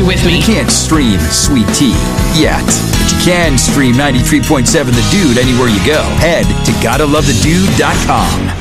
you with me. You can't stream Sweet Tea yet, but you can stream 93.7 The Dude anywhere you go. Head to GottaLoveTheDude.com.